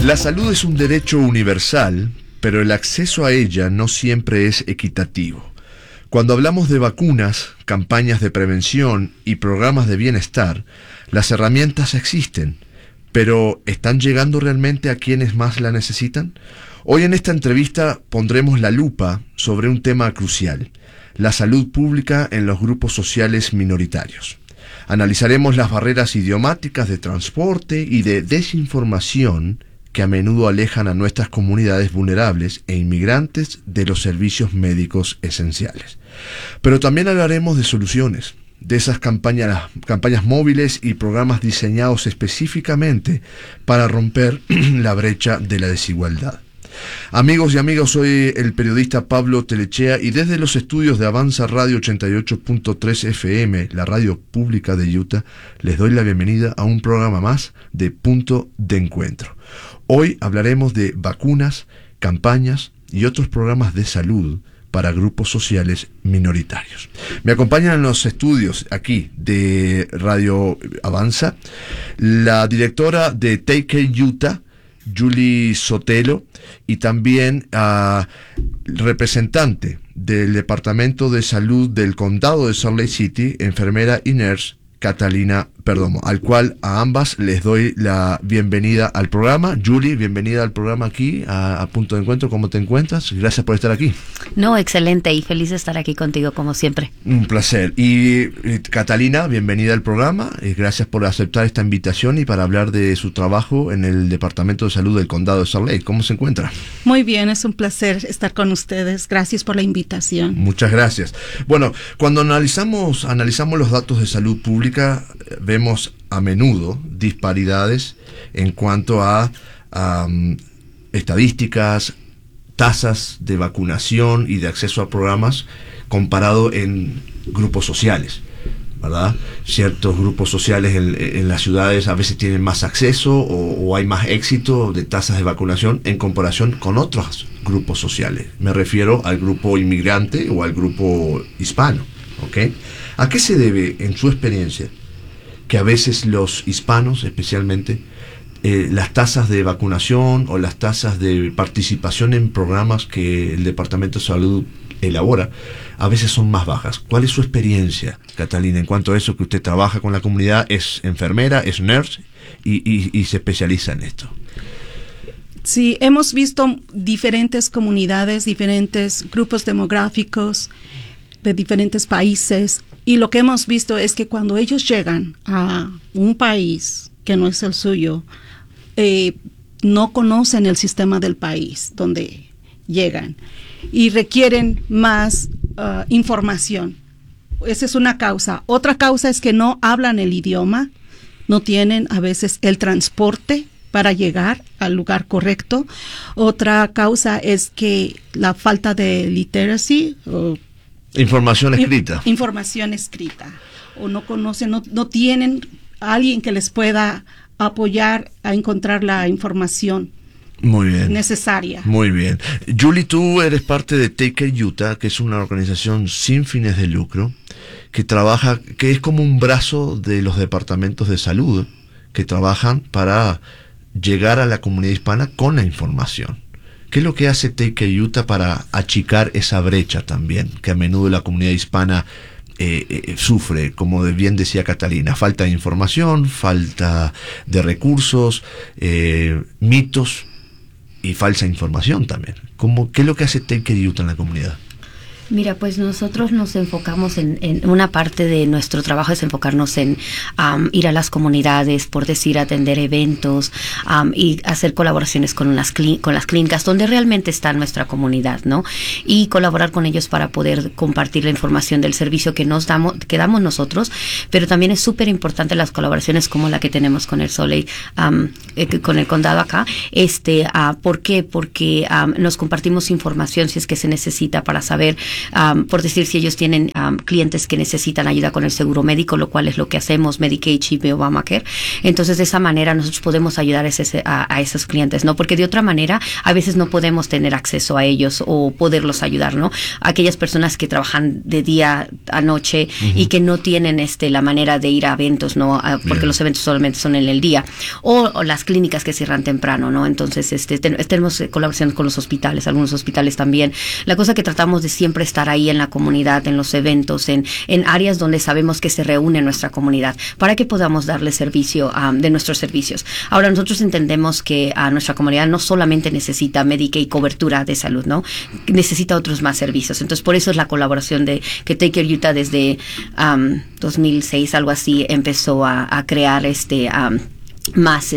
La salud es un derecho universal, pero el acceso a ella no siempre es equitativo. Cuando hablamos de vacunas, campañas de prevención y programas de bienestar, las herramientas existen, pero ¿están llegando realmente a quienes más la necesitan? Hoy en esta entrevista pondremos la lupa sobre un tema crucial: la salud pública en los grupos sociales minoritarios. Analizaremos las barreras idiomáticas de transporte y de desinformación que a menudo alejan a nuestras comunidades vulnerables e inmigrantes de los servicios médicos esenciales. Pero también hablaremos de soluciones, de esas campañas móviles y programas diseñados específicamente para romper la brecha de la desigualdad. Amigos y amigas, soy el periodista Pablo Telechea y desde los estudios de Avanza Radio 88.3 FM, la radio pública de Utah, les doy la bienvenida a un programa más de Punto de Encuentro. Hoy hablaremos de vacunas, campañas y otros programas de salud para grupos sociales minoritarios. Me acompañan en los estudios aquí de Radio Avanza la directora de Take Care Utah, Julie Sotelo, y también representante del Departamento de Salud del Condado de Salt Lake City, enfermera y nurse Catalina Perdomo, al cual a ambas les doy la bienvenida al programa. Julie, bienvenida al programa aquí, a Punto de Encuentro. ¿Cómo te encuentras? Gracias por estar aquí. No, excelente y feliz de estar aquí contigo como siempre. Un placer. Y Catalina, bienvenida al programa. Gracias por aceptar esta invitación y para hablar de su trabajo en el Departamento de Salud del Condado de Salt Lake. ¿Cómo se encuentra? Muy bien, es un placer estar con ustedes. Gracias por la invitación. Muchas gracias. Bueno, cuando analizamos los datos de salud pública, vemos a menudo disparidades en cuanto a estadísticas, tasas de vacunación y de acceso a programas comparado en grupos sociales, ¿verdad? Ciertos grupos sociales en las ciudades a veces tienen más acceso o hay más éxito de tasas de vacunación en comparación con otros grupos sociales. Me refiero al grupo inmigrante o al grupo hispano, ¿ok? ¿A qué se debe, en su experiencia, que a veces los hispanos, especialmente, las tasas de vacunación o las tasas de participación en programas que el Departamento de Salud elabora, a veces son más bajas? ¿Cuál es su experiencia, Catalina, en cuanto a eso, que usted trabaja con la comunidad, es enfermera, es nurse y se especializa en esto? Sí, hemos visto diferentes comunidades, diferentes grupos demográficos de diferentes países, y lo que hemos visto es que cuando ellos llegan a un país que no es el suyo, no conocen el sistema del país donde llegan y requieren más información. Esa es una causa. Otra causa es que no hablan el idioma, no tienen a veces el transporte para llegar al lugar correcto. Otra causa es que la falta de literacy, información escrita. Información escrita. O no conocen, no tienen a alguien que les pueda apoyar a encontrar la información muy bien necesaria. Muy bien. Julie, tú eres parte de Take Care Utah, que es una organización sin fines de lucro, que trabaja, que es como un brazo de los departamentos de salud, que trabajan para llegar a la comunidad hispana con la información. ¿Qué es lo que hace Take Care Utah para achicar esa brecha también, que a menudo la comunidad hispana sufre, como bien decía Catalina? Falta de información, falta de recursos, mitos y falsa información también. ¿Qué es lo que hace Take Care Utah en la comunidad? Mira, pues nosotros nos enfocamos en una parte de nuestro trabajo es enfocarnos en ir a las comunidades, por decir, atender eventos y hacer colaboraciones con las clínicas donde realmente está nuestra comunidad, ¿no? Y colaborar con ellos para poder compartir la información del servicio que damos nosotros, pero también es súper importante las colaboraciones como la que tenemos con el Salt Lake, con el condado acá. ¿Por qué? Porque nos compartimos información si es que se necesita para saber por decir, si ellos tienen clientes que necesitan ayuda con el seguro médico, lo cual es lo que hacemos, Medicaid, CHIP y Obamacare. Entonces, de esa manera nosotros podemos ayudar a esos clientes, ¿no? Porque de otra manera, a veces no podemos tener acceso a ellos o poderlos ayudar, ¿no? Aquellas personas que trabajan de día a noche y que no tienen la manera de ir a eventos, ¿no? Porque los eventos solamente son en el día. O las clínicas que cierran temprano, ¿no? Entonces, tenemos colaboración con los hospitales, algunos hospitales también. La cosa que tratamos de siempre estar ahí en la comunidad, en los eventos, en áreas donde sabemos que se reúne nuestra comunidad, para que podamos darle servicio de nuestros servicios. Ahora, nosotros entendemos que nuestra comunidad no solamente necesita Medicaid y cobertura de salud, ¿no? Necesita otros más servicios. Entonces, por eso es la colaboración que Take Care Utah desde 2006, algo así, empezó a crear más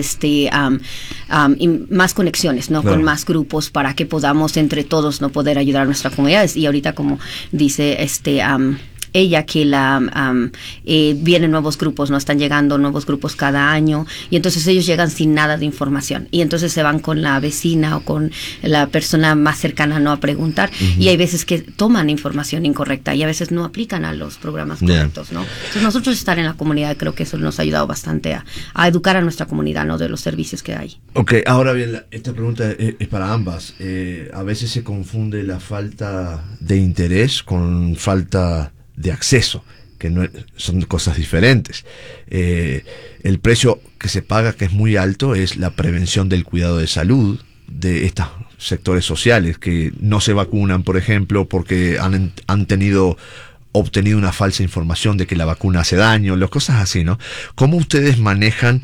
más conexiones, ¿no? Claro. Con más grupos para que podamos entre todos no poder ayudar a nuestra comunidad. Y ahorita, como dice ella, que vienen nuevos grupos, no están llegando nuevos grupos cada año, y entonces ellos llegan sin nada de información, y entonces se van con la vecina o con la persona más cercana, no, a preguntar, y hay veces que toman información incorrecta y a veces no aplican a los programas correctos, ¿no? Entonces, nosotros estar en la comunidad, creo que eso nos ha ayudado bastante a educar a nuestra comunidad, ¿no? De los servicios que hay. Ok, ahora bien, esta pregunta es para ambas. A veces se confunde la falta de interés con falta de acceso, que no son cosas diferentes. El precio que se paga, que es muy alto, es la prevención del cuidado de salud de estos sectores sociales que no se vacunan, por ejemplo, porque han obtenido una falsa información de que la vacuna hace daño, las cosas así, ¿no? ¿Cómo ustedes manejan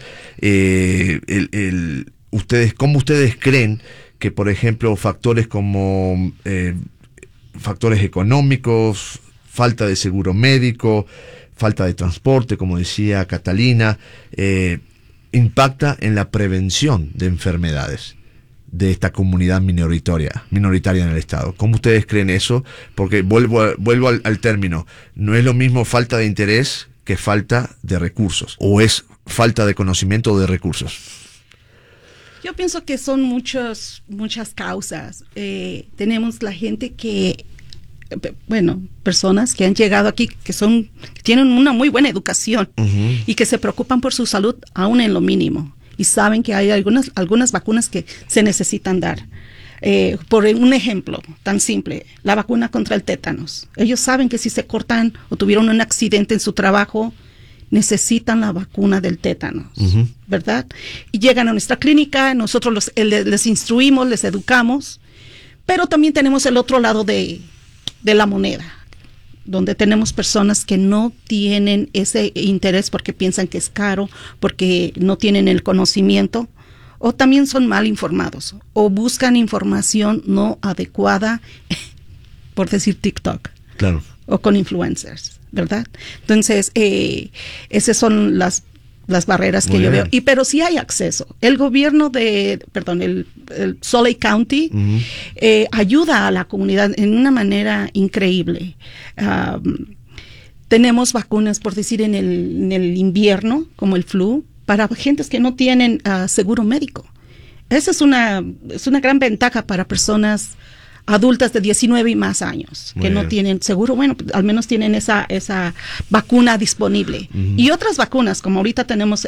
cómo ustedes creen que, por ejemplo, factores como factores económicos, falta de seguro médico, falta de transporte, como decía Catalina, impacta en la prevención de enfermedades de esta comunidad minoritaria en el estado? ¿Cómo ustedes creen eso? Porque vuelvo al término, no es lo mismo falta de interés que falta de recursos, o es falta de conocimiento o de recursos. Yo pienso que son muchas causas. Tenemos la gente que, personas que han llegado aquí que tienen una muy buena educación y que se preocupan por su salud aún en lo mínimo, y saben que hay algunas vacunas que se necesitan dar. Por un ejemplo tan simple, la vacuna contra el tétanos. Ellos saben que si se cortan o tuvieron un accidente en su trabajo, necesitan la vacuna del tétanos, ¿verdad? Y llegan a nuestra clínica, nosotros les instruimos, les educamos, pero también tenemos el otro lado de la moneda, donde tenemos personas que no tienen ese interés porque piensan que es caro, porque no tienen el conocimiento, o también son mal informados, o buscan información no adecuada, por decir TikTok, claro, o con influencers, ¿verdad? Entonces, esas son las barreras que yo veo. Pero sí hay acceso. El gobierno el Salt Lake County ayuda a la comunidad en una manera increíble. Tenemos vacunas, por decir, en el invierno, como el flu, para gentes que no tienen seguro médico. Esa es una gran ventaja para personas adultas de 19 y más años que no tienen seguro. Bueno, al menos tienen esa vacuna disponible. Y otras vacunas, como ahorita tenemos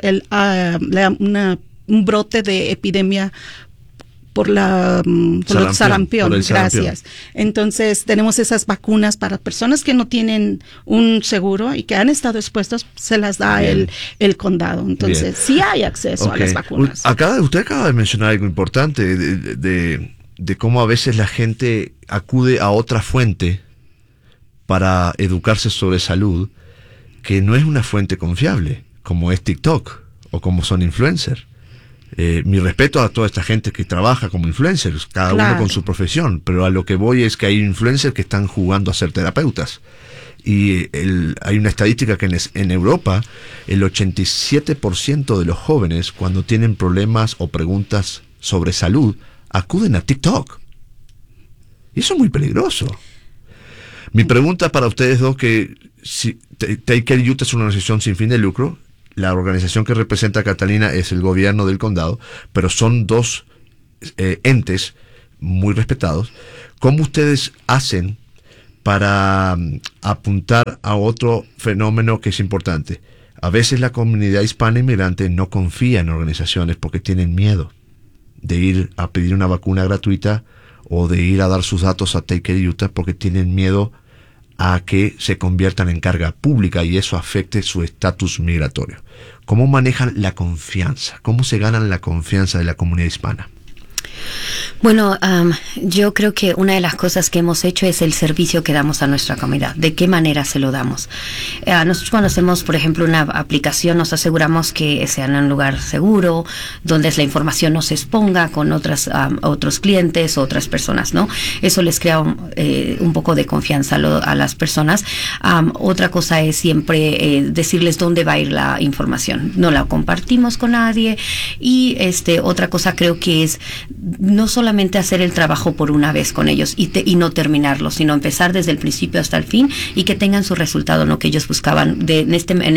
un brote de epidemia por el sarampión. Gracias. Entonces, tenemos esas vacunas para personas que no tienen un seguro y que han estado expuestos, se las da el condado. Entonces, sí hay acceso a las vacunas. Usted acaba de mencionar algo importante de cómo a veces la gente acude a otra fuente para educarse sobre salud, que no es una fuente confiable, como es TikTok o como son influencers. Mi respeto a toda esta gente que trabaja como influencers, cada uno con su profesión, pero a lo que voy es que hay influencers que están jugando a ser terapeutas. Y hay una estadística que en Europa el 87% de los jóvenes, cuando tienen problemas o preguntas sobre salud, acuden a TikTok. Y eso es muy peligroso. Mi pregunta para ustedes dos, que si Take Care Utah es una organización sin fin de lucro, la organización que representa a Catalina es el gobierno del condado, pero son dos entes muy respetados. ¿Cómo ustedes hacen para apuntar a otro fenómeno que es importante. A veces la comunidad hispana inmigrante no confía en organizaciones porque tienen miedo de ir a pedir una vacuna gratuita o de ir a dar sus datos a Take Care Utah porque tienen miedo a que se conviertan en carga pública y eso afecte su estatus migratorio. ¿Cómo manejan la confianza? ¿Cómo se ganan la confianza de la comunidad hispana? Bueno, yo creo que una de las cosas que hemos hecho es el servicio que damos a nuestra comunidad. ¿De qué manera se lo damos? Nosotros cuando hacemos, por ejemplo, una aplicación, nos aseguramos que sea en un lugar seguro, donde la información no se exponga con otros clientes o otras personas, ¿no? Eso les crea un poco de confianza a las personas. Otra cosa es siempre decirles dónde va a ir la información. No la compartimos con nadie. Y otra cosa creo que es no solamente hacer el trabajo por una vez con ellos y no terminarlo, sino empezar desde el principio hasta el fin y que tengan su resultado, lo que ellos buscaban. En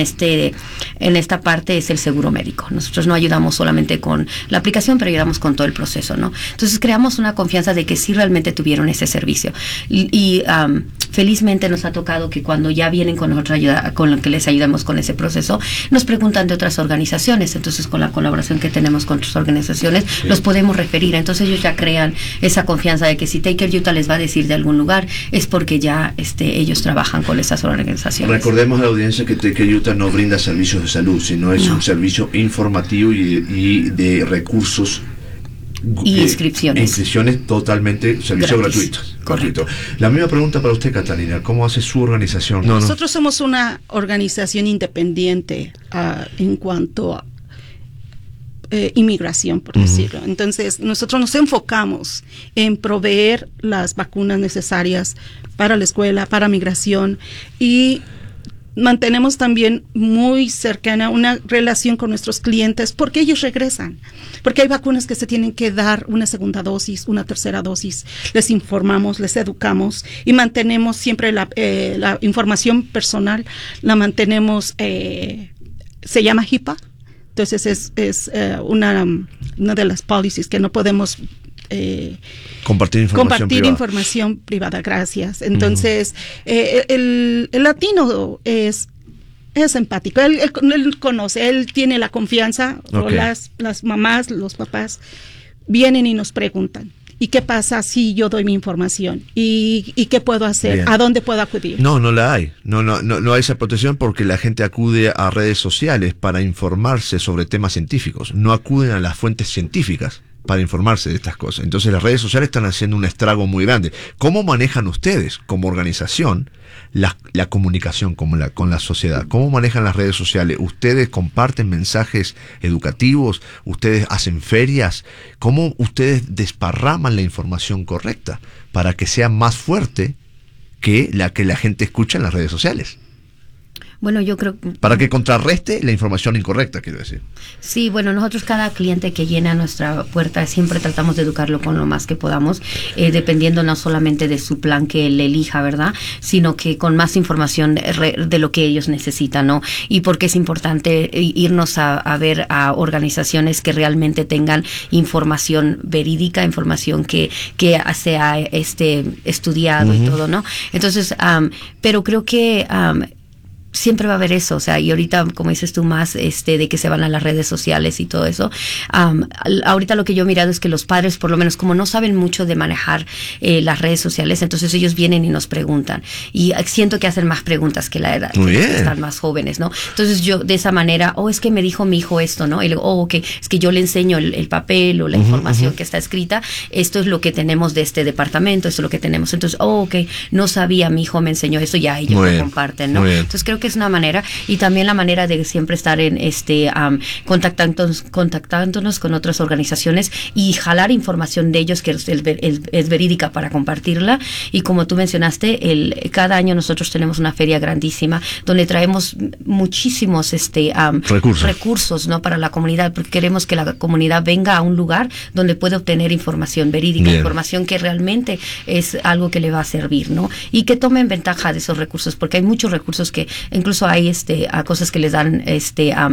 esta parte es el seguro médico. Nosotros no ayudamos solamente con la aplicación, pero ayudamos con todo el proceso, ¿no? Entonces creamos una confianza de que sí realmente tuvieron ese servicio. Y felizmente nos ha tocado que cuando ya vienen con otra ayuda, con lo que les ayudamos con ese proceso, nos preguntan de otras organizaciones. Entonces con la colaboración que tenemos con otras organizaciones, sí, los podemos referir. Entonces ellos ya crean esa confianza de que si Take Care Utah les va a decir de algún lugar, es porque ya ellos trabajan con esas organizaciones. Recordemos a la audiencia que Take Care Utah no brinda servicios de salud, sino es un servicio informativo y de recursos y inscripciones. Inscripciones totalmente servicio gratuito. Correcto. La misma pregunta para usted, Catalina. ¿Cómo hace su organización? Nosotros somos una organización independiente en cuanto a inmigración, por decirlo. Entonces, nosotros nos enfocamos en proveer las vacunas necesarias para la escuela, para migración, y mantenemos también muy cercana una relación con nuestros clientes porque ellos regresan, porque hay vacunas que se tienen que dar una segunda dosis, una tercera dosis. Les informamos, les educamos y mantenemos siempre la información personal, la mantenemos, se llama HIPAA. Entonces es una de las policies que no podemos compartir información privada. Gracias. Entonces el latino es empático, él conoce, él tiene la confianza. Okay. Las mamás, los papás vienen y nos preguntan: ¿y qué pasa si yo doy mi información? ¿Y qué puedo hacer? Bien. ¿A dónde puedo acudir? No la hay. No hay esa protección porque la gente acude a redes sociales para informarse sobre temas científicos. No acuden a las fuentes científicas para informarse de estas cosas. Entonces las redes sociales están haciendo un estrago muy grande. ¿Cómo manejan ustedes como organización la comunicación con la sociedad? ¿Cómo manejan las redes sociales? ¿Ustedes comparten mensajes educativos? ¿Ustedes hacen ferias? ¿Cómo ustedes desparraman la información correcta para que sea más fuerte que la gente escucha en las redes sociales? Bueno, yo creo... Para que contrarreste la información incorrecta, quiero decir. Sí, bueno, nosotros cada cliente que llena nuestra puerta siempre tratamos de educarlo con lo más que podamos, dependiendo no solamente de su plan que él elija, ¿verdad? Sino que con más información de lo que ellos necesitan, ¿no? Y porque es importante irnos a ver a organizaciones que realmente tengan información verídica, información que sea estudiado y todo, ¿no? Entonces, pero creo que... siempre va a haber eso, o sea, y ahorita, como dices tú, más de que se van a las redes sociales y todo eso. Ahorita lo que yo he mirado es que los padres, por lo menos, como no saben mucho de manejar las redes sociales, entonces ellos vienen y nos preguntan. Y siento que hacen más preguntas que la edad, que están más jóvenes, ¿no? Entonces yo, de esa manera, es que me dijo mi hijo esto, ¿no? Y le digo, ok, es que yo le enseño el papel o la información que está escrita, esto es lo que tenemos de este departamento, esto es lo que tenemos. Entonces, ok, no sabía, mi hijo me enseñó esto, ya ellos lo comparten, ¿no? Entonces creo que es una manera, y también la manera de siempre estar en contactándonos con otras organizaciones y jalar información de ellos que es verídica para compartirla. Y como tú mencionaste, cada año nosotros tenemos una feria grandísima donde traemos muchísimos recursos, ¿no? Para la comunidad, porque queremos que la comunidad venga a un lugar donde puede obtener información verídica, información que realmente es algo que le va a servir, ¿no? Y que tomen ventaja de esos recursos, porque hay muchos recursos que incluso hay cosas que les dan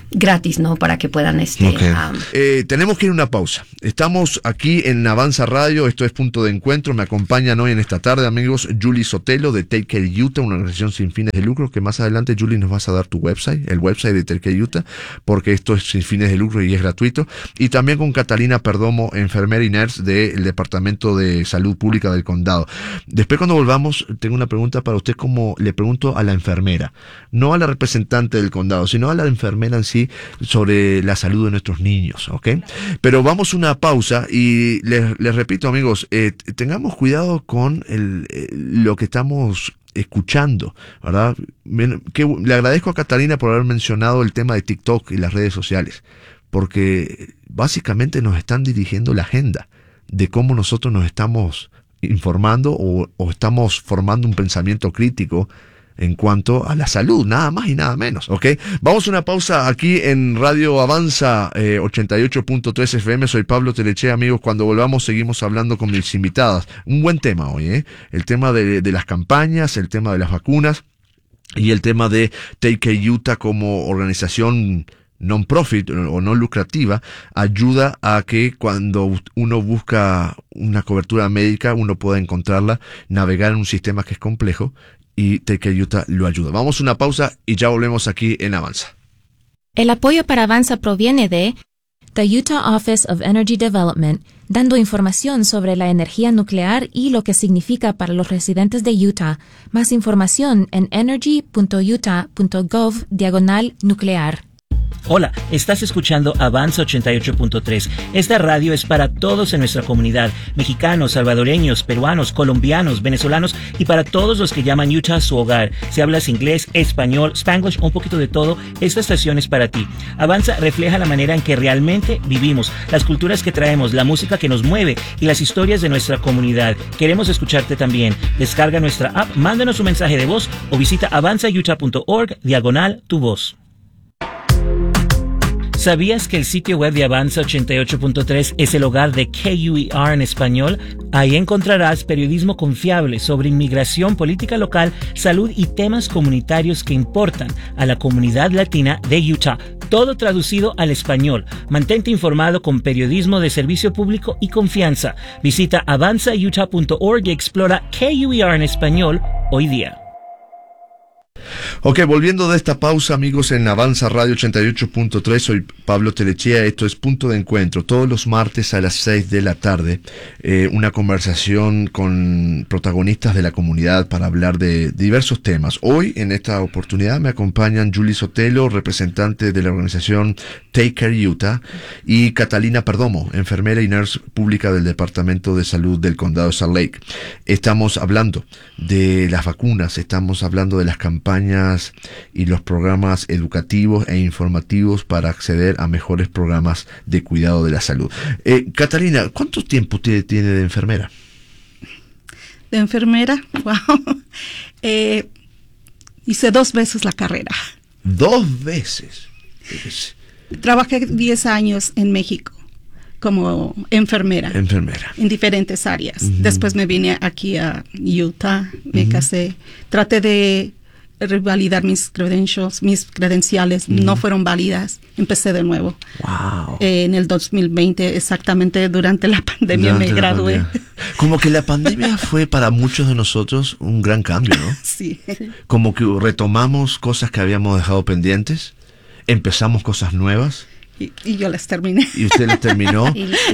gratis, ¿no? Para que puedan tenemos que ir a una pausa. Estamos aquí en Avanza Radio, esto es Punto de Encuentro. Me acompañan hoy en esta tarde, amigos, Julie Sotelo de Take Care Utah, una organización sin fines de lucro, que más adelante, Julie, nos vas a dar tu website, el website de Take Care Utah, porque esto es sin fines de lucro y es gratuito. Y también con Catalina Perdomo, enfermera y nurse del Departamento de Salud Pública del Condado. Después, cuando volvamos, tengo una pregunta para usted, como le pregunto a la enfermera, no a la representante del condado, sino a la enfermera en sí, sobre la salud de nuestros niños, ¿ok? Pero vamos a una pausa y les repito, amigos, tengamos cuidado con lo que estamos escuchando, ¿verdad? Le agradezco a Catalina por haber mencionado el tema de TikTok y las redes sociales, porque básicamente nos están dirigiendo la agenda de cómo nosotros nos estamos informando o estamos formando un pensamiento crítico en cuanto a la salud, nada más y nada menos, ¿ok? Vamos a una pausa aquí en Radio Avanza 88.3 FM. Soy Pablo Telechea, amigos. Cuando volvamos seguimos hablando con mis invitadas. Un buen tema hoy, ¿eh? El tema de las campañas, el tema de las vacunas y el tema de Take Care Utah como organización non-profit o no lucrativa, ayuda a que cuando uno busca una cobertura médica, uno pueda encontrarla, navegar en un sistema que es complejo, y Take Care Utah lo ayuda. Vamos a una pausa y ya volvemos aquí en Avanza. El apoyo para Avanza proviene de the Utah Office of Energy Development, dando información sobre la energía nuclear y lo que significa para los residentes de Utah. Más información en energy.utah.gov/nuclear. Hola, estás escuchando Avanza 88.3. Esta radio es para todos en nuestra comunidad, mexicanos, salvadoreños, peruanos, colombianos, venezolanos y para todos los que llaman Utah su hogar. Si hablas inglés, español, Spanglish o un poquito de todo, esta estación es para ti. Avanza refleja la manera en que realmente vivimos, las culturas que traemos, la música que nos mueve y las historias de nuestra comunidad. Queremos escucharte también. Descarga nuestra app, mándanos un mensaje de voz o visita avanzautah.org/tu voz. ¿Sabías que el sitio web de Avanza 88.3 es el hogar de KUER en español? Ahí encontrarás periodismo confiable sobre inmigración, política local, salud y temas comunitarios que importan a la comunidad latina de Utah. Todo traducido al español. Mantente informado con periodismo de servicio público y confianza. Visita avanzautah.org y explora KUER en español hoy día. Ok, volviendo de esta pausa, amigos, en Avanza Radio 88.3, soy Pablo Telechea, esto es Punto de Encuentro, todos los martes a las 6 de la tarde, una conversación con protagonistas de la comunidad para hablar de diversos temas. Hoy, en esta oportunidad, me acompañan Julie Sotelo, representante de la organización Take Care Utah, y Catalina Perdomo, enfermera y nurse pública del Departamento de Salud del Condado de Salt Lake. Estamos hablando de las vacunas, estamos hablando de las campañas y los programas educativos e informativos para acceder a mejores programas de cuidado de la salud. Catalina, ¿cuánto tiempo usted tiene de enfermera? De enfermera, wow. Hice 2 veces la carrera. 2 veces. Trabajé 10 años en México como enfermera. En diferentes áreas. Uh-huh. Después me vine aquí a Utah, me casé. Traté de revalidar mis credenciales, no fueron válidas, empecé de nuevo. Wow. En el 2020, exactamente durante la pandemia, me gradué. Como que la pandemia fue para muchos de nosotros un gran cambio, ¿no? Sí. Como que retomamos cosas que habíamos dejado pendientes, empezamos cosas nuevas. Y yo las terminé. Y usted las terminó.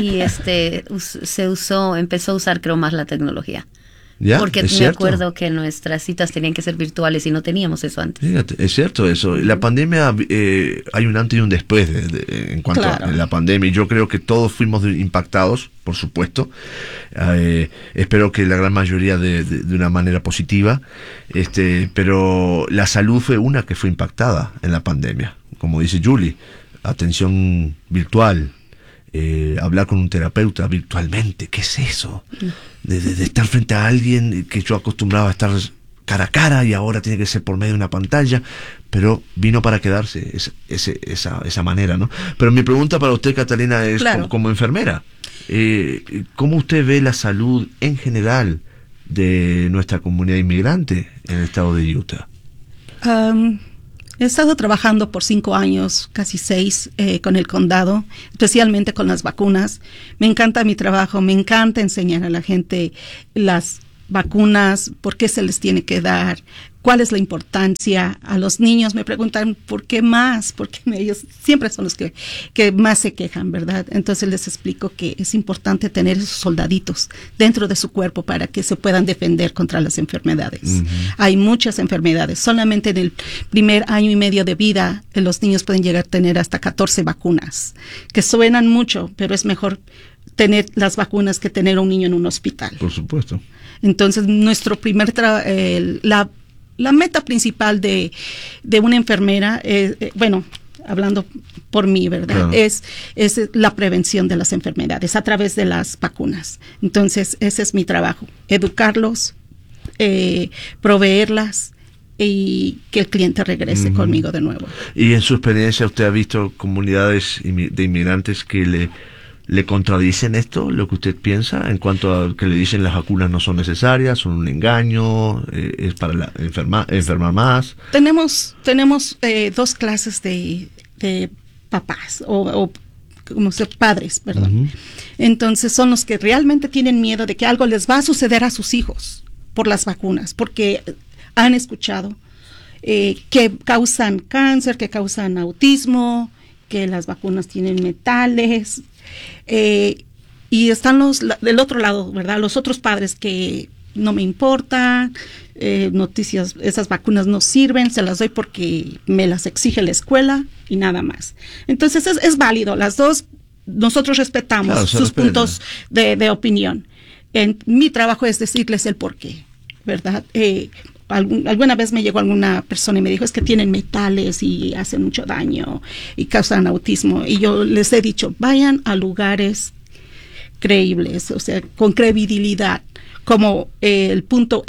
Empezó a usar, creo, más la tecnología. ¿Ya? Porque me acuerdo que nuestras citas tenían que ser virtuales y no teníamos eso antes. Fíjate, es cierto eso. La pandemia, hay un antes y un después en cuanto a la pandemia. Y yo creo que todos fuimos impactados, por supuesto. Espero que la gran mayoría de una manera positiva. Pero la salud fue una que fue impactada en la pandemia. Como dice Julie, atención virtual. Hablar con un terapeuta virtualmente, ¿qué es eso? De estar frente a alguien que yo acostumbraba a estar cara a cara y ahora tiene que ser por medio de una pantalla, pero vino para quedarse esa manera, ¿no? Pero mi pregunta para usted, Catalina, es como enfermera, ¿cómo usted ve la salud en general de nuestra comunidad inmigrante en el estado de Utah? He estado trabajando por 5 años, casi 6, con el condado, especialmente con las vacunas. Me encanta mi trabajo, me encanta enseñar a la gente las vacunas, por qué se les tiene que dar, cuál es la importancia. A los niños me preguntan por qué más, porque ellos siempre son los que más se quejan, ¿verdad? Entonces les explico que es importante tener esos soldaditos dentro de su cuerpo para que se puedan defender contra las enfermedades. Uh-huh. Hay muchas enfermedades. Solamente en el primer año y medio de vida los niños pueden llegar a tener hasta 14 vacunas, que suenan mucho, pero es mejor tener las vacunas que tener a un niño en un hospital. Por supuesto. Entonces, nuestro primer la meta principal de una enfermera, bueno, hablando por mí, ¿verdad? Claro. Es la prevención de las enfermedades a través de las vacunas. Entonces, ese es mi trabajo, educarlos, proveerlas y que el cliente regrese conmigo de nuevo. Y en su experiencia, ¿usted ha visto comunidades de inmigrantes que le contradicen esto, lo que usted piensa, en cuanto a que le dicen las vacunas no son necesarias, son un engaño, es para enfermar más? Tenemos 2 clases de papás o como ser padres, perdón. Uh-huh. Entonces son los que realmente tienen miedo de que algo les va a suceder a sus hijos por las vacunas, porque han escuchado que causan cáncer, que causan autismo, que las vacunas tienen metales. Y están del otro lado, ¿verdad? Los otros padres que no me importa, noticias, esas vacunas no sirven, se las doy porque me las exige la escuela y nada más. Entonces es válido, las dos, nosotros respetamos sus puntos de opinión. Mi trabajo es decirles el porqué, ¿verdad? Alguna vez me llegó alguna persona y me dijo, es que tienen metales y hacen mucho daño y causan autismo. Y yo les he dicho, vayan a lugares creíbles, o sea, con credibilidad, como el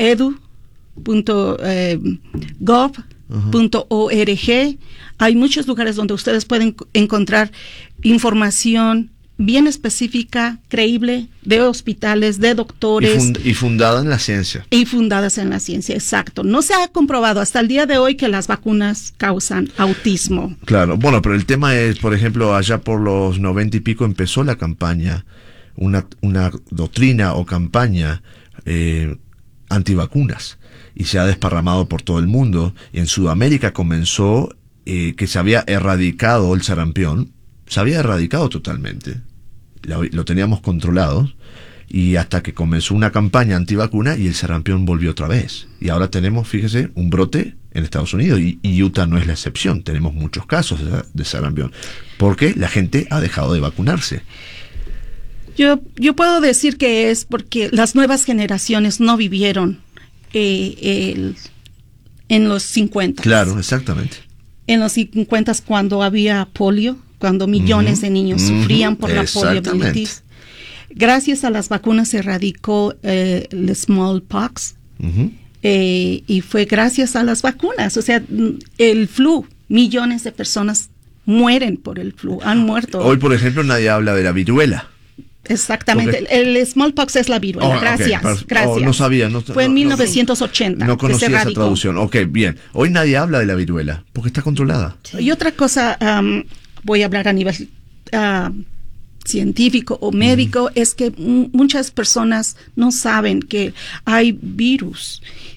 .edu.gov.org. Hay muchos lugares donde ustedes pueden encontrar información bien específica, creíble, de hospitales, de doctores. Y fundada en la ciencia. Y fundadas en la ciencia, exacto. No se ha comprobado hasta el día de hoy que las vacunas causan autismo. Claro, bueno, pero el tema es, por ejemplo, allá por los 90 y pico empezó la campaña, una doctrina o campaña antivacunas, y se ha desparramado por todo el mundo. Y en Sudamérica comenzó que se había erradicado el sarampión. Se había erradicado totalmente, lo teníamos controlado, y hasta que comenzó una campaña antivacuna y el sarampión volvió otra vez. Y ahora tenemos, fíjese, un brote en Estados Unidos, y Utah no es la excepción. Tenemos muchos casos de sarampión, porque la gente ha dejado de vacunarse. Yo puedo decir que es porque las nuevas generaciones no vivieron en los 50. Claro, exactamente. En los 50 cuando había polio, cuando millones de niños sufrían por la poliomielitis. Gracias a las vacunas se erradicó el smallpox, y fue gracias a las vacunas. O sea, el flu, millones de personas mueren por el flu, han muerto. Hoy, por ejemplo, nadie habla de la viruela. Exactamente, el smallpox es la viruela. Gracias. No sabía. Fue en 1980. No conocía esa traducción. Ok, bien. Hoy nadie habla de la viruela porque está controlada. Sí. Y otra cosa, voy a hablar a nivel científico o médico, es que muchas personas no saben que hay viruses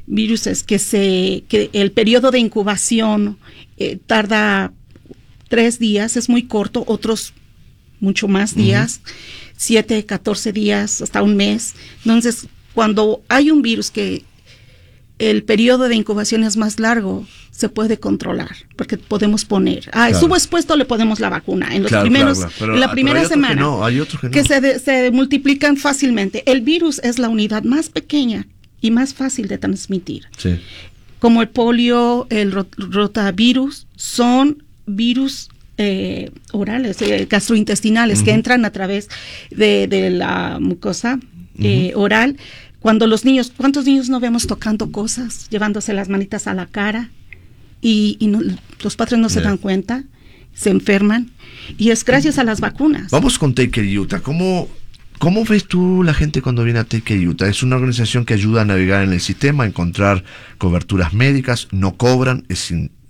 que el periodo de incubación tarda 3 días, es muy corto, otros mucho más días, 7, 14 días, hasta un mes. Entonces, cuando hay un virus que el periodo de incubación es más largo, se puede controlar, porque podemos poner, estuvo expuesto, le ponemos la vacuna en los primeros, en la primera semana, hay otros que no. Que se multiplican fácilmente. El virus es la unidad más pequeña y más fácil de transmitir. Sí. Como el polio, el rotavirus, son virus orales, gastrointestinales, que entran a través de la mucosa oral. Cuando los niños, ¿cuántos niños no vemos tocando cosas, llevándose las manitas a la cara? Y no, los padres no se dan cuenta, se enferman, y es gracias a las vacunas. Vamos con Take Care Utah. ¿Cómo ves tú la gente cuando viene a Take Care Utah? Es una organización que ayuda a navegar en el sistema, a encontrar coberturas médicas, no cobran, es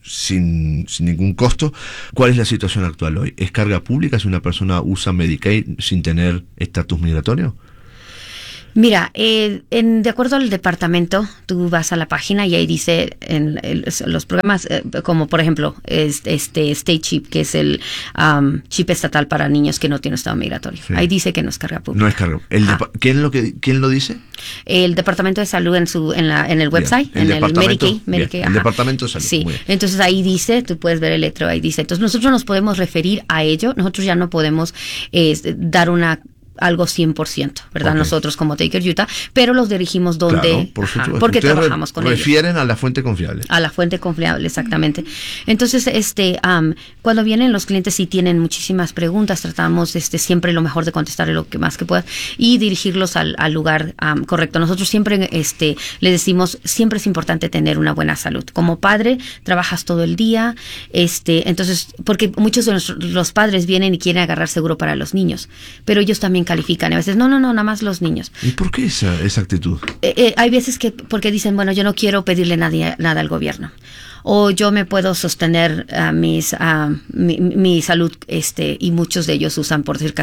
sin ningún costo. ¿Cuál es la situación actual hoy? ¿Es carga pública si una persona usa Medicaid sin tener estatus migratorio? Mira, de acuerdo al departamento, tú vas a la página y ahí dice en los programas, como por ejemplo, State Chip, que es el chip estatal para niños que no tienen estado migratorio. Sí. Ahí dice que no es carga pública. No es carga. ¿Quién lo dice? El Departamento de Salud en el website, bien. En el Medicaid. El Departamento de Salud. Sí, entonces ahí dice, tú puedes ver el letrero, ahí dice. Entonces nosotros nos podemos referir a ello, nosotros ya no podemos dar algo 100%, ¿verdad? Okay. Nosotros como Take Care Utah, pero los dirigimos donde, claro, por supuesto. Porque trabajamos con ellos. Refieren a la fuente confiable. A la fuente confiable, exactamente. Entonces, cuando vienen los clientes y tienen muchísimas preguntas, tratamos siempre lo mejor de contestar lo que más que pueda y dirigirlos al lugar correcto. Nosotros siempre le decimos, siempre es importante tener una buena salud. Como padre, trabajas todo el día, entonces, porque muchos de los padres vienen y quieren agarrar seguro para los niños, pero ellos también califican. A veces, no, nada más los niños. ¿Y por qué esa actitud? Hay veces que porque dicen, bueno, yo no quiero pedirle nada al gobierno. O yo me puedo sostener mi salud, y muchos de ellos usan, por decir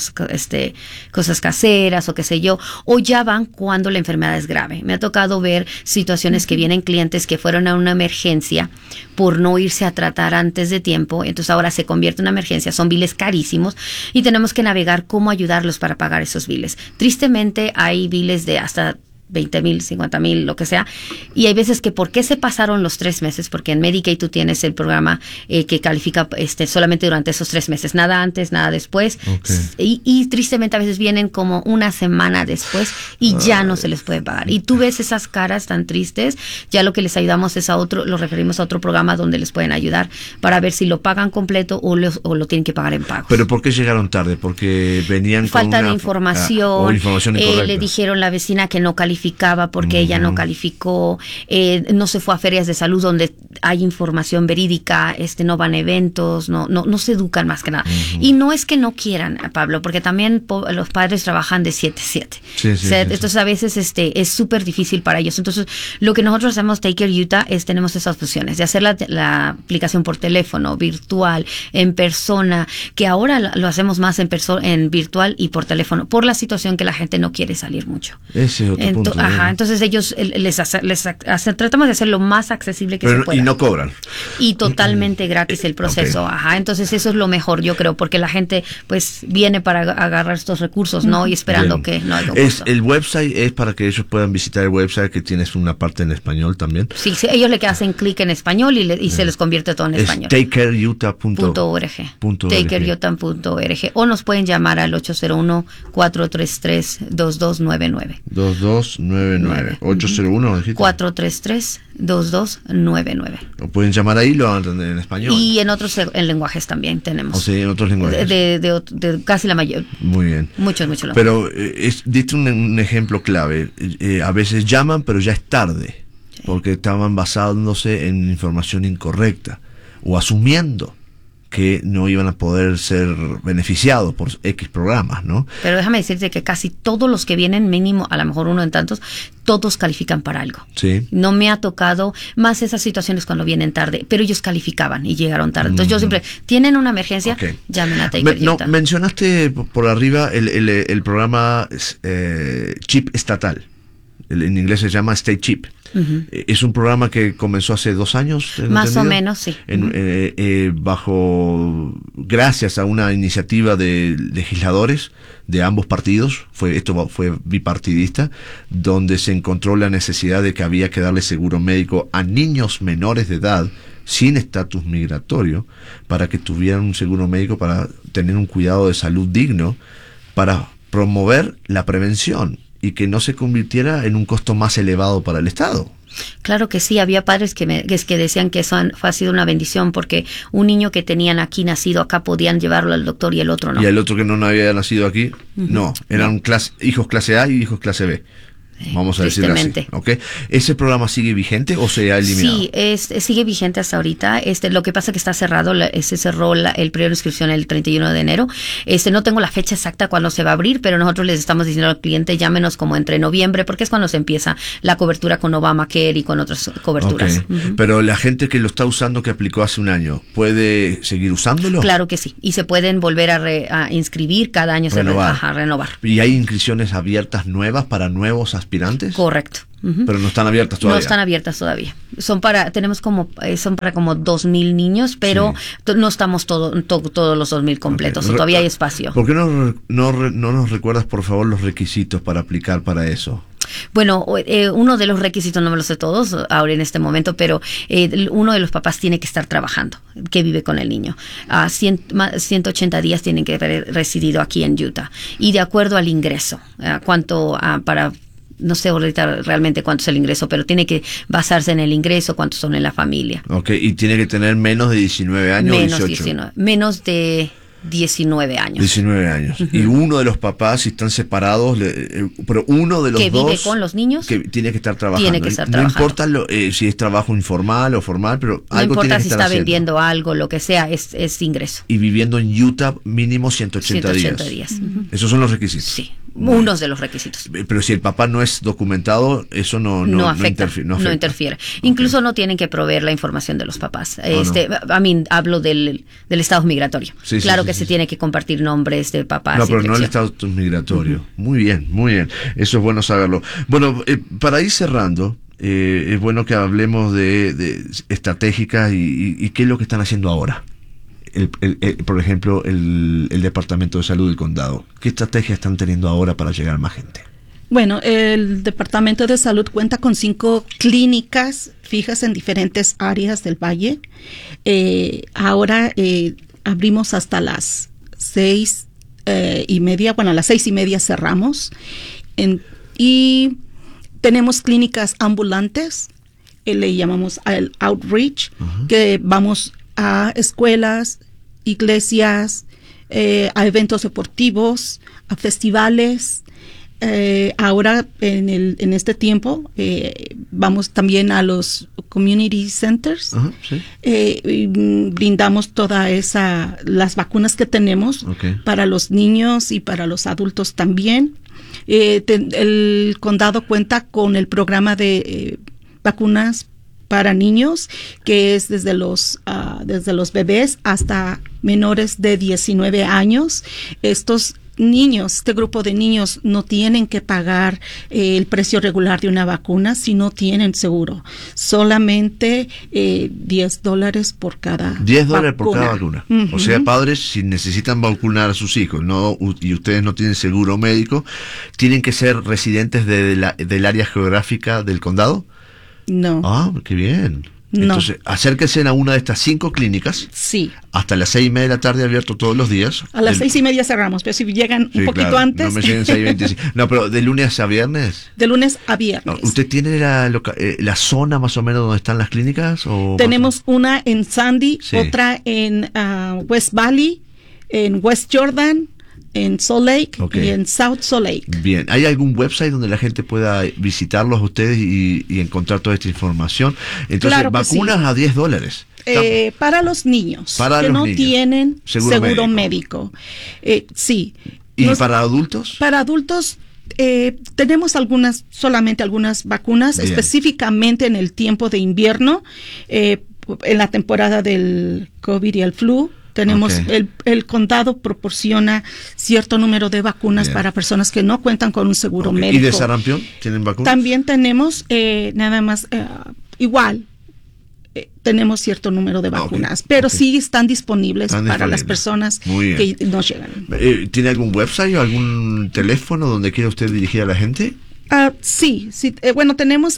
cosas caseras o qué sé yo, o ya van cuando la enfermedad es grave. Me ha tocado ver situaciones que vienen clientes que fueron a una emergencia por no irse a tratar antes de tiempo, entonces ahora se convierte en una emergencia, son biles carísimos y tenemos que navegar cómo ayudarlos para pagar esos biles. Tristemente hay biles de hasta 20,000, 50,000, lo que sea. Y hay veces que ¿por qué se pasaron los 3 meses? Porque en Medicaid tú tienes el programa que califica solamente durante esos 3 meses. Nada antes, nada después. Okay. Y tristemente a veces vienen como una semana después y ya no se les puede pagar. Y tú ves esas caras tan tristes, ya lo que les ayudamos es lo referimos a otro programa donde les pueden ayudar para ver si lo pagan completo o lo tienen que pagar en pagos. ¿Pero por qué llegaron tarde? Porque venían falta con de información. Información incorrecta. Le dijeron la vecina que no calificaba porque ella no calificó, no se fue a ferias de salud donde hay información verídica, no van a eventos, no se educan más que nada. Y no es que no quieran, Pablo, porque también los padres trabajan de 7-7. Entonces a veces es súper difícil para ellos. Entonces lo que nosotros hacemos Take Care Utah tenemos esas opciones de hacer la aplicación por teléfono, virtual, en persona, que ahora lo hacemos más en virtual y por teléfono, por la situación que la gente no quiere salir mucho. Ese es otro punto. Entonces ellos tratamos de hacer lo más accesible que se pueda. Y no cobran. Y totalmente gratis el proceso. Okay. Entonces eso es lo mejor, yo creo, porque la gente pues viene para agarrar estos recursos, ¿no? Y esperando que no haya costo. El website es para que ellos puedan visitar el website, que tienes una parte en español también. Sí, ellos le hacen clic en español y se les convierte todo en español. takecareutah.org. takecareutah.org. O nos pueden llamar al 801-433-2299. 801, dijiste. 433-2299. Lo pueden llamar ahí, lo van a entender en español. Y en otros lenguajes también tenemos. O sea, en otros lenguajes. De casi la mayoría. Muy bien. Mucho. Pero diste un ejemplo clave. A veces llaman, pero ya es tarde. Sí. Porque estaban basándose en información incorrecta. O asumiendo que no iban a poder ser beneficiados por X programas, ¿no? Pero déjame decirte que casi todos los que vienen, mínimo, a lo mejor uno en tantos, todos califican para algo. Sí. No me ha tocado más esas situaciones cuando vienen tarde, pero ellos calificaban y llegaron tarde. Entonces yo siempre, tienen una emergencia, llamen a Take Care Utah. Mencionaste por arriba el programa Chip estatal. En inglés se llama State Chip. Es un programa que comenzó hace 2 años. Más o menos, sí. Gracias a una iniciativa de legisladores de ambos partidos, esto fue bipartidista, donde se encontró la necesidad de que había que darle seguro médico a niños menores de edad sin estatus migratorio, para que tuvieran un seguro médico, para tener un cuidado de salud digno, para promover la prevención y que no se convirtiera en un costo más elevado para el Estado. Claro que sí, había padres que decían que eso ha sido una bendición, porque un niño que tenían aquí nacido acá podían llevarlo al doctor y el otro no. Y el otro que no había nacido aquí, no, eran hijos clase A y hijos clase B. Vamos a decirlo así. ¿Okay? ¿Ese programa sigue vigente o se ha eliminado? Sí, sigue vigente hasta ahorita. Lo que pasa es que está cerrado, se cerró el periodo de inscripción el 31 de enero. No tengo la fecha exacta cuando se va a abrir, pero nosotros les estamos diciendo al cliente, llámenos como entre noviembre, porque es cuando se empieza la cobertura con Obamacare y con otras coberturas. Okay. Pero la gente que lo está usando, que aplicó hace un año, ¿puede seguir usándolo? Claro que sí. Y se pueden volver a inscribir cada año. Renovar. ¿Y hay inscripciones abiertas nuevas para nuevos aspirantes? Correcto. Pero no están abiertas todavía. No están abiertas todavía. Son para como 2,000 niños, pero no estamos todos los 2,000 completos. Todavía hay espacio. ¿Por qué no nos recuerdas, por favor, los requisitos para aplicar para eso? Bueno, uno de los requisitos, no me los sé todos ahora en este momento, pero uno de los papás tiene que estar trabajando, que vive con el niño. 180 días tienen que haber residido aquí en Utah. Y de acuerdo al ingreso, no sé ahorita realmente cuánto es el ingreso, pero tiene que basarse en el ingreso, cuántos son en la familia. Okay, y tiene que tener menos de 19 años o 18. Menos de 19 años. 19 años. Y uno de los papás, si están separados, pero uno de los que dos... vive con los niños. Que tiene que estar trabajando. Tiene que estar trabajando. No importa si es trabajo informal o formal, pero no algo tiene que estar haciendo. No importa si está vendiendo algo, lo que sea, es ingreso. Y viviendo en Utah mínimo 180 días. Esos son los requisitos. Sí. Unos de los requisitos. Pero si el papá no es documentado, eso no interfiere. Incluso no tienen que proveer la información de los papás. Hablo del estatus migratorio. Claro que se tiene que compartir nombres de papás. No, pero no el estatus migratorio. Muy bien. Eso es bueno saberlo. Bueno, para ir cerrando, es bueno que hablemos de estratégicas y qué es lo que están haciendo ahora. Por ejemplo, el Departamento de Salud del Condado. ¿Qué estrategias están teniendo ahora para llegar a más gente? Bueno, el Departamento de Salud cuenta con 5 clínicas fijas en diferentes áreas del valle. Ahora abrimos hasta las 6:30. Bueno, a las 6:30 cerramos. Y tenemos clínicas ambulantes, le llamamos el outreach, que vamos a escuelas, iglesias, a eventos deportivos, a festivales. Ahora en este tiempo vamos también a los community centers. Y brindamos las vacunas que tenemos para los niños y para los adultos también. El condado cuenta con el programa de vacunas para niños, que es desde los bebés hasta menores de 19 años. Este grupo de niños no tienen que pagar el precio regular de una vacuna si no tienen seguro. Solamente $10 por cada $10 por cada vacuna. O sea, padres, si necesitan vacunar a sus hijos y ustedes no tienen seguro médico, ¿tienen que ser residentes del área geográfica del condado? No. Ah, qué bien. Entonces, acérquense a una de estas 5 clínicas. Sí. Hasta las 6:30 de la tarde, abierto todos los días. A las 6:30 cerramos, pero si llegan un poquito antes. No me lleguen 6:25. No, pero ¿de lunes a viernes? De lunes a viernes. ¿Usted tiene la zona más o menos donde están las clínicas? Tenemos una en Sandy, otra en West Valley, en West Jordan, en Salt Lake y en South Salt Lake. Bien, ¿hay algún website donde la gente pueda visitarlos a ustedes y encontrar toda esta información? Entonces, claro, vacunas a $10. Para los niños que no tienen seguro médico. Sí. ¿Y para adultos? Para adultos tenemos solamente algunas vacunas. Bien. Específicamente en el tiempo de invierno, en la temporada del COVID y el flu. Tenemos el condado proporciona cierto número de vacunas para personas que no cuentan con un seguro médico. ¿Y de sarampión tienen vacunas? También tenemos nada más igual. Tenemos cierto número de vacunas, pero sí están disponibles para las personas que nos llegan. ¿Tiene algún website o algún teléfono donde quiera usted dirigir a la gente? Sí. Bueno, tenemos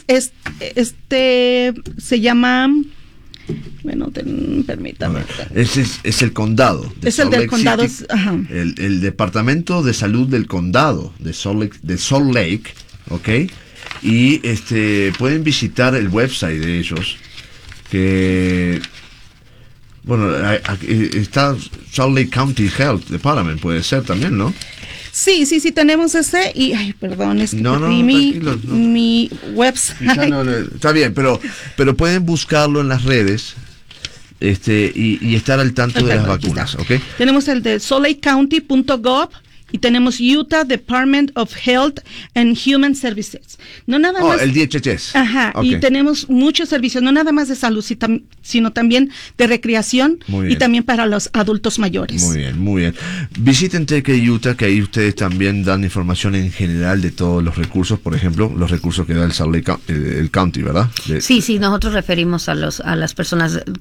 se llama... Bueno, permítame. Ese es el condado. Es el del condado. El Departamento de Salud del Condado de Salt Lake, ¿ok? Y pueden visitar el website de ellos, que Bueno, está Salt Lake County Health Department, puede ser también, ¿no? Sí, tenemos ese y, ay, perdón, es que perdí mi website. Está bien, pero pueden buscarlo en las redes y estar al tanto de las vacunas, ¿ok? Tenemos el de saltlakecounty.gov y tenemos Utah Department of Health and Human Services. No nada más. El DHHS. Ajá, okay. Y tenemos muchos servicios, no nada más de salud, sino también de recreación y también para los adultos mayores. Muy bien. Visiten Tech Utah, que ahí ustedes también dan información en general de todos los recursos, por ejemplo, los recursos que da el Salt Lake el County, ¿verdad? Sí, nosotros referimos a las personas